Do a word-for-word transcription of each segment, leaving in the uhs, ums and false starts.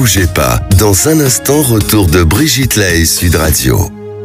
bougez pas. Dans un instant, retour de Brigitte Lahaie Sud Radio.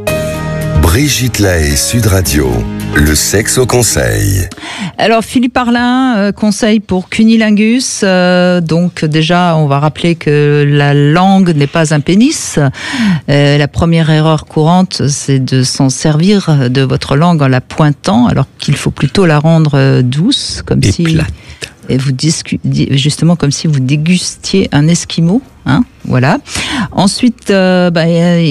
Brigitte Lahaie Sud Radio. Le sexe au conseil. Alors Philippe Arlin, euh, conseil pour cunilingus. Euh, donc déjà, on va rappeler que la langue n'est pas un pénis. Euh, la première erreur courante, c'est de s'en servir de votre langue en la pointant, alors qu'il faut plutôt la rendre douce, comme et si plate. Et vous discu- justement comme si vous dégustiez un esquimau, hein, voilà. Ensuite, euh, bah,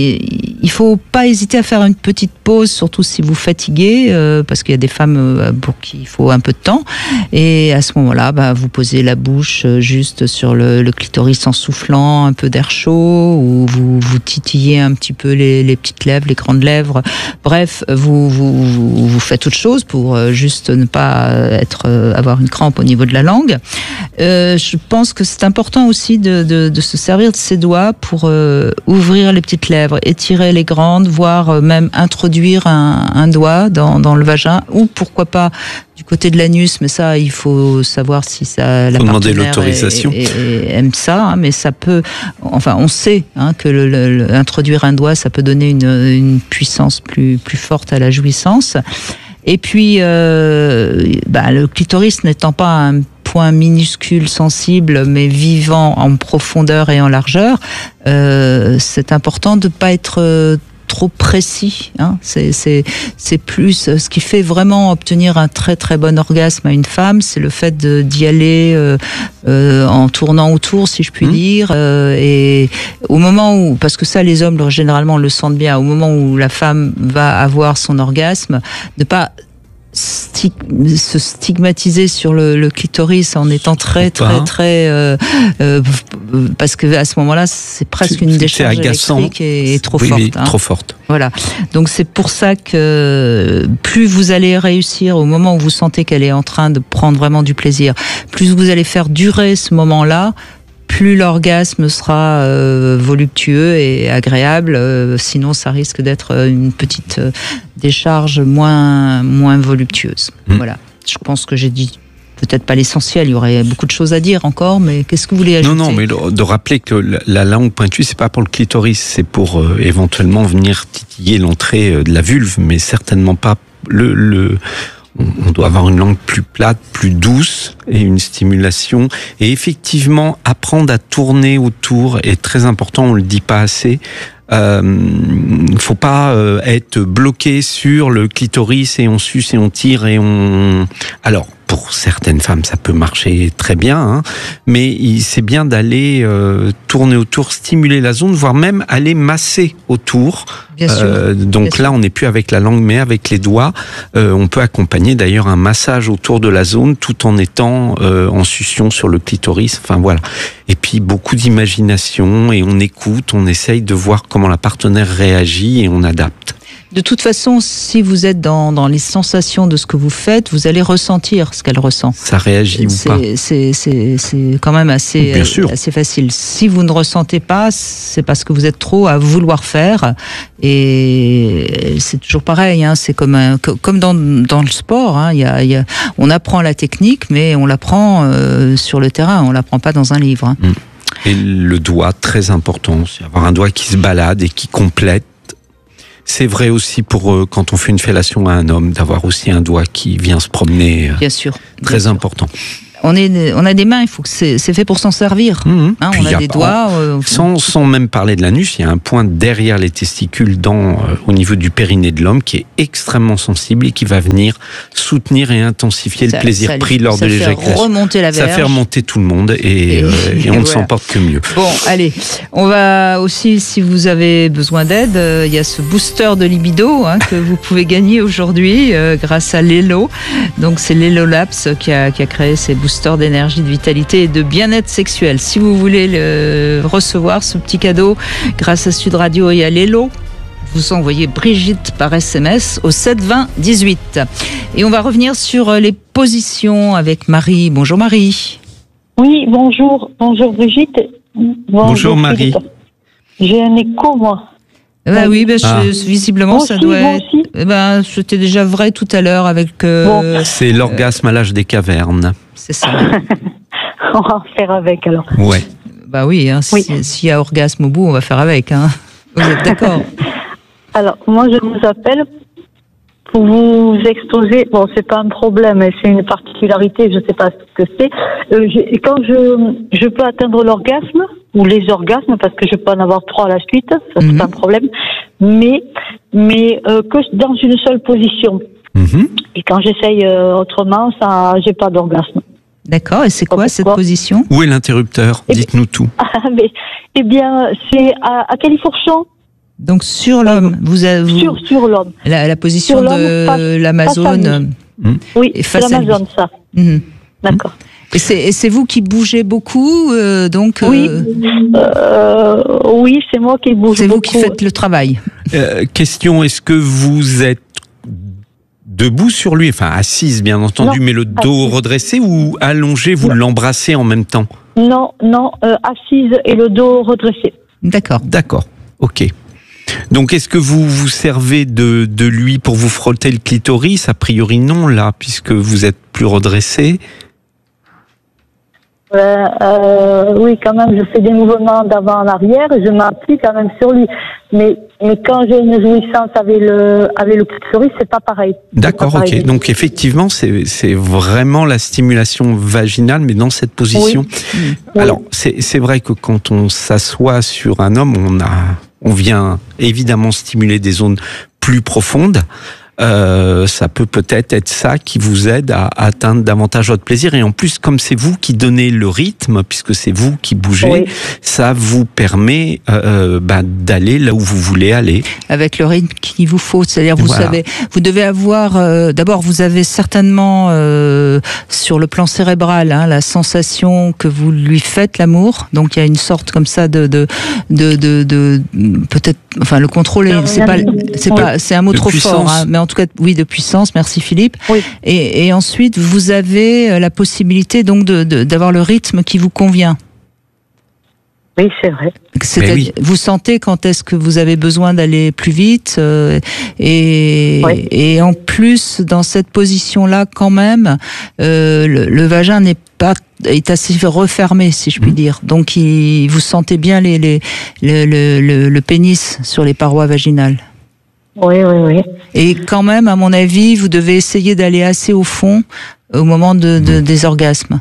il faut pas hésiter à faire une petite pause, surtout si vous fatiguez, euh, parce qu'il y a des femmes euh, pour qui il faut un peu de temps. Et à ce moment-là, bah, vous posez la bouche juste sur le, le clitoris en soufflant un peu d'air chaud, ou vous, vous titillez un petit peu les, les petites lèvres, les grandes lèvres. Bref, vous, vous, vous, vous faites autre chose pour euh, juste ne pas être, euh, avoir une crampe au niveau de la langue. Euh, je pense que c'est important aussi de, de, de se servir de ses doigts pour euh, ouvrir les petites lèvres, étirer les grandes, voire euh, même introduire un, un doigt dans, dans le vagin, ou pourquoi pas du côté de l'anus, mais ça, il faut savoir si ça, la demander partenaire l'autorisation. est- est- est- aime ça, hein, mais ça peut, enfin, on sait hein, que le, le, le- introduire un doigt, ça peut donner une, une puissance plus, plus forte à la jouissance. Et puis, euh, bah, le clitoris n'étant pas un point minuscule, sensible, mais vivant en profondeur et en largeur, euh, c'est important de ne pas être euh, trop précis. Hein. C'est, c'est, c'est plus ce qui fait vraiment obtenir un très très bon orgasme à une femme, c'est le fait de, d'y aller euh, euh, en tournant autour, si je puis mmh. dire, euh, et au moment où, parce que ça les hommes généralement le sentent bien, au moment où la femme va avoir son orgasme, ne pas Stig- se stigmatiser sur le, le clitoris en étant très très très euh, euh, parce que à ce moment-là c'est presque c'est, une décharge agaçant. électrique et, et trop oui, forte. Oui, hein. trop forte. Voilà. Donc c'est pour ça que plus vous allez réussir au moment où vous sentez qu'elle est en train de prendre vraiment du plaisir, plus vous allez faire durer ce moment-là, plus l'orgasme sera euh, voluptueux et agréable. Euh, sinon, ça risque d'être une petite euh, décharge moins moins voluptueuse. Mmh. Voilà. Je pense que j'ai dit peut-être pas l'essentiel. Il y aurait beaucoup de choses à dire encore, mais qu'est-ce que vous voulez ajouter ? Non, non, mais de rappeler que la langue pointue, c'est pas pour le clitoris, c'est pour euh, éventuellement venir titiller l'entrée de la vulve, mais certainement pas le le. On doit avoir une langue plus plate, plus douce et une stimulation. Et effectivement, apprendre à tourner autour est très important, on le dit pas assez. Euh, faut pas euh, être bloqué sur le clitoris et on suce et on tire et on... Alors, pour certaines femmes, ça peut marcher très bien, hein, mais c'est bien d'aller euh, tourner autour, stimuler la zone, voire même aller masser autour. Bien sûr. Euh, donc bien là, sûr. on n'est plus avec la langue, mais avec les doigts. Euh, on peut accompagner d'ailleurs un massage autour de la zone, tout en étant euh, en succion sur le clitoris. Enfin voilà. Et puis beaucoup d'imagination et on écoute, on essaye de voir comment la partenaire réagit et on adapte. De toute façon, si vous êtes dans, dans les sensations de ce que vous faites, vous allez ressentir ce qu'elle ressent. Ça réagit c'est, ou pas c'est, c'est, c'est quand même assez, Bien sûr. assez facile. Si vous ne ressentez pas, c'est parce que vous êtes trop à vouloir faire. Et c'est toujours pareil. Hein, c'est comme, un, comme dans, dans le sport. Hein, y a, y a, on apprend la technique, mais on l'apprend euh, sur le terrain. On l'apprend pas dans un livre. Hein. Et le doigt, très important. C'est avoir un doigt qui se balade et qui complète. C'est vrai aussi pour euh, quand on fait une fellation à un homme, d'avoir aussi un doigt qui vient se promener. Euh, bien sûr. Très bien important. Sûr. On, est, on a des mains, il faut que c'est, c'est fait pour s'en servir. Mmh. Hein, on a, a des pas, doigts. Euh, sans, sans même parler de l'anus, il y a un point derrière les testicules, dans, euh, au niveau du périnée de l'homme, qui est extrêmement sensible et qui va venir soutenir et intensifier ça, le plaisir ça, pris lors de l'éjaculation. Remonter la verge. Ça fait remonter tout le monde et, et, euh, et on ne voilà. s'en porte que mieux. Bon, allez, on va aussi, si vous avez besoin d'aide, euh, il y a ce booster de libido hein, que vous pouvez gagner aujourd'hui euh, grâce à Lelo. Donc c'est Lelo Labs qui a, qui a créé ces boosters d'énergie, de vitalité et de bien-être sexuel. Si vous voulez le recevoir, ce petit cadeau, grâce à Sud Radio et à Lelo, vous envoyez Brigitte par S M S au sept vingt dix-huit. Et on va revenir sur les positions avec Marie. Bonjour Marie. Oui, bonjour. Bonjour Brigitte. Bonjour, bonjour Marie. Philippe. J'ai un écho, moi. Bah oui, bah, ah. je, visiblement bon, ça si, doit bon être. Si. Eh ben, c'était déjà vrai tout à l'heure avec. Euh, bon. C'est l'orgasme euh, à l'âge des cavernes. C'est ça. On va en faire avec alors. Ouais. Bah oui, hein, Oui. si- s'il y a orgasme au bout, on va faire avec. Hein. Vous êtes d'accord? Alors, moi, je vous appelle pour vous exposer. Bon, c'est pas un problème, mais c'est une particularité, je sais pas ce que c'est. Euh, j'ai- quand je, je peux atteindre l'orgasme, ou les orgasmes, parce que je peux en avoir trois à la suite, ça c'est Mhm. pas un problème, mais, mais euh, que dans une seule position. Mhm. Et quand j'essaye euh, autrement, ça, j'ai pas d'orgasme. D'accord. Et c'est quoi Pourquoi cette position? Où est l'interrupteur? Eh Dites-nous tout. Ah, mais, eh bien, c'est à, à Califourchon, Donc sur l'homme, vous avez vous- sur, sur l'homme. la, la position sur l'homme, de face- face à l'Amazone. lui. Oui, Et c'est face à l'Amazon, ça. Mhm. D'accord. Et c'est et c'est vous qui bougez beaucoup, euh, donc Oui, euh, euh, oui, c'est moi qui bouge c'est vous beaucoup. qui faites le travail. Euh, question, est-ce que vous êtes debout sur lui, enfin assise bien entendu, Non, mais le dos assise. redressé, ou allongé, vous Non. l'embrassez en même temps? Non, non, euh, assise et le dos redressé. D'accord. D'accord, ok. Donc est-ce que vous vous servez de, de lui pour vous frotter le clitoris? A priori non, là, puisque vous êtes plus redressé. Euh, euh, oui, quand même, je fais des mouvements d'avant en arrière et je m'appuie quand même sur lui. Mais, mais quand j'ai une jouissance avec le, avec le clitoris, c'est pas pareil. C'est D'accord, pas ok. pareil. Donc effectivement, c'est c'est vraiment la stimulation vaginale, mais dans cette position. Oui. Alors c'est c'est vrai que quand on s'assoit sur un homme, on a on vient évidemment stimuler des zones plus profondes. Euh, ça peut peut-être être ça qui vous aide à atteindre davantage votre plaisir. Et en plus, comme c'est vous qui donnez le rythme, puisque c'est vous qui bougez, Oui. ça vous permet euh, bah, d'aller là où vous voulez aller. Avec le rythme qu'il vous faut, c'est-à-dire vous Voilà. savez, vous devez avoir. euh, D'abord, vous avez certainement euh, sur le plan cérébral hein, la sensation que vous lui faites l'amour. Donc il y a une sorte comme ça de de de de, de peut-être. Enfin, le contrôle, est- c'est pas c'est Oui. pas c'est un mot De trop puissance. fort, hein, mais en tout cas oui de puissance. Merci Philippe. Oui. Et, et ensuite, vous avez euh, la possibilité donc de de- d'avoir le rythme qui vous convient. Oui, c'est vrai. C'est-à-dire, oui. vous sentez quand est-ce que vous avez besoin d'aller plus vite euh, et, Oui. et en plus dans cette position-là quand même euh, le, le vagin n'est pas est assez refermé si je puis Mmh. dire, donc il, vous sentez bien les, les, le, le, le, le pénis sur les parois vaginales. Oui, oui, oui. Et quand même, à mon avis, vous devez essayer d'aller assez au fond au moment de, de, des orgasmes.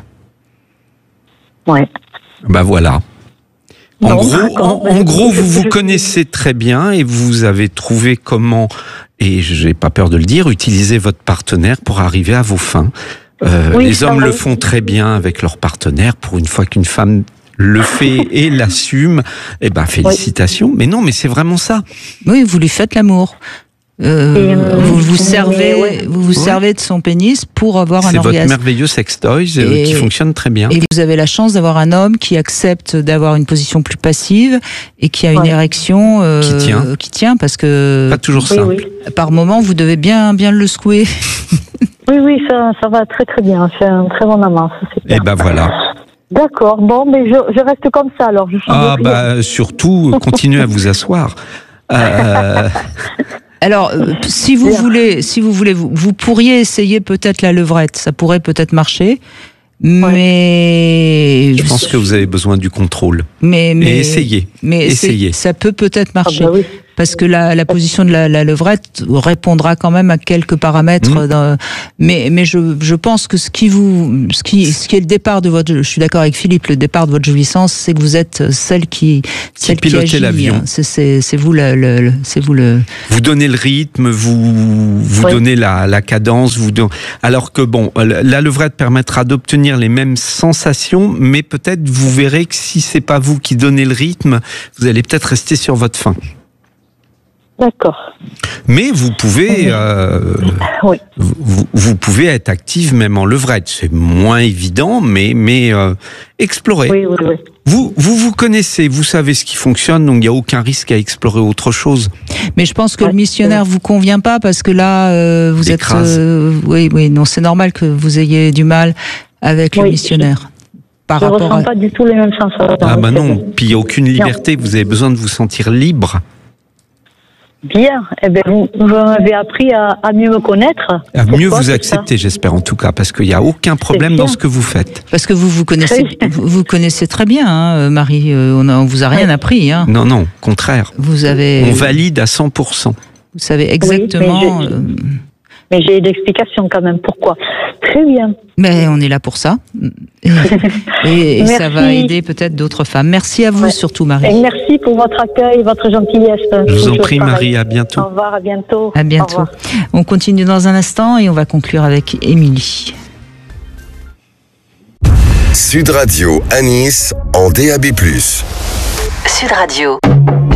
Ouais. Bah voilà. En Non, gros, d'accord. en, en gros, vous vous Je- connaissez très bien et vous avez trouvé comment, et j'ai pas peur de le dire, utiliser votre partenaire pour arriver à vos fins. Euh, Oui, les ça, hommes le oui. font très bien avec leur partenaire. Pour une fois qu'une femme le fait et l'assume, eh ben félicitations. Mais non, mais c'est vraiment ça. Oui, vous lui faites l'amour. Euh, Et, euh, vous vous mais servez, ouais. vous vous Ouais. servez de son pénis pour avoir un C'est votre orgasme. merveilleux sextoy euh, Et- qui fonctionne très bien. Et vous avez la chance d'avoir un homme qui accepte d'avoir une position plus passive et qui a une Ouais. érection euh, Qui tient. qui tient parce que Pas toujours Oui, simple. oui. par moment vous devez bien bien le secouer. Oui, oui, ça, ça va très très bien. C'est un très bon amant, ça, c'est Et clair. ben voilà. D'accord, bon, mais je, je reste comme ça alors. Je change Ah rien. bah surtout, continuez à vous asseoir. Euh, Alors euh, si vous Bien. voulez, si vous voulez, vous, vous pourriez essayer peut-être la levrette, ça pourrait peut-être marcher. Mais je pense que vous avez besoin du contrôle. mais mais Et essayez. mais c'est- Essayez. ça peut peut-être Ah marcher. bah oui. Parce que la, la position de la, la levrette répondra quand même à quelques paramètres. Mmh. Dans- mais mais je, je pense que ce qui vous, ce qui, ce qui est le départ de votre, je suis d'accord avec Philippe, le départ de votre jouissance, c'est que vous êtes celle qui, celle qui pilotez agit. l'avion. hein. C'est, c'est, c'est vous le, le- le- c'est vous le. Vous donnez le rythme, vous vous Oui. donnez la, la cadence, vous don- alors que bon, la levrette permettra d'obtenir les mêmes sensations, mais peut-être vous verrez que si c'est pas vous qui donnez le rythme, vous allez peut-être rester sur votre faim. D'accord. Mais vous pouvez, euh, Oui. vous, vous pouvez être active même en levrette. C'est moins évident, mais mais euh, explorez. Oui, oui, oui. Vous vous vous connaissez, vous savez ce qui fonctionne, donc il y a aucun risque à explorer autre chose. Mais je pense que Ouais. le missionnaire vous convient pas parce que là, euh, vous êtes. L'écrase. euh, oui, oui, non, c'est normal que vous ayez du mal avec le Oui. missionnaire. Par Je ne rapport ressens à. pas du tout les mêmes sensations. Ah bah C'est non, bon. puis il n'y a aucune liberté, vous avez besoin de vous sentir libre. Bien. Eh ben, vous, vous m'avez appris à, à mieux me connaître. À mieux Pourquoi, vous c'est accepter, j'espère en tout cas, parce qu'il n'y a aucun problème bien. dans ce que vous faites. Parce que vous vous connaissez, Très bien. vous, vous connaissez très bien, hein, Marie. euh, On, a, on vous a rien Ouais. appris. Hein. Non, non, au contraire. Vous avez, On valide à cent pour cent. vous savez exactement. mais je- euh, Mais j'ai l'explication quand même. Pourquoi? Très bien. Mais on est là pour ça. Et, et- et ça Merci. va aider peut-être d'autres femmes. Merci à vous Ouais. surtout, Et Marie. merci pour votre accueil, votre gentillesse. Je vous en Toujours prie, pareil. Marie, à bientôt. Au revoir, à bientôt. À Au bientôt. revoir. On continue dans un instant et on va conclure avec Émilie. Sud Radio à Nice en D A B plus. Sud Radio.